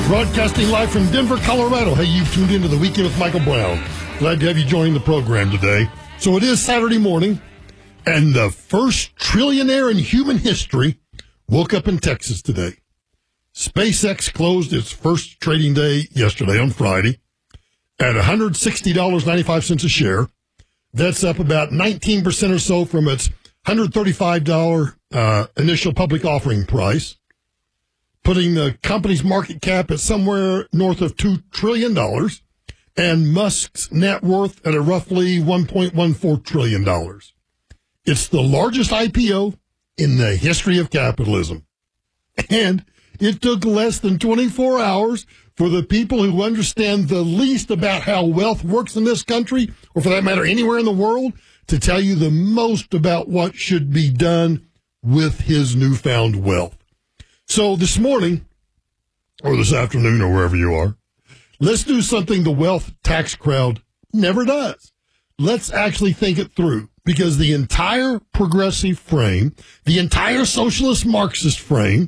Broadcasting live from Denver, Colorado. Hey, you've tuned into the Weekend with Michael Brown. Glad to have you join the program today. So it is Saturday morning, and the first trillionaire in human history woke up in Texas today. SpaceX closed its first trading day yesterday on Friday at $160.95 a share. That's up about 19% or so from its $135 initial public offering price, putting the company's market cap at somewhere north of $2 trillion and Musk's net worth at a roughly $1.14 trillion. It's the largest IPO in the history of capitalism. And it took less than 24 hours for the people who understand the least about how wealth works in this country, or for that matter, anywhere in the world, to tell you the most about what should be done with his newfound wealth. So this morning, or this afternoon, or wherever you are, let's do something the wealth tax crowd never does. Let's actually think it through, because the entire progressive frame, the entire socialist Marxist frame,